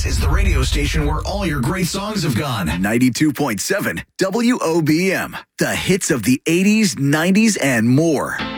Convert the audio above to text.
is the radio station where all your great songs have gone. 92.7 WOBM. The hits of the 80s, 90s, and more.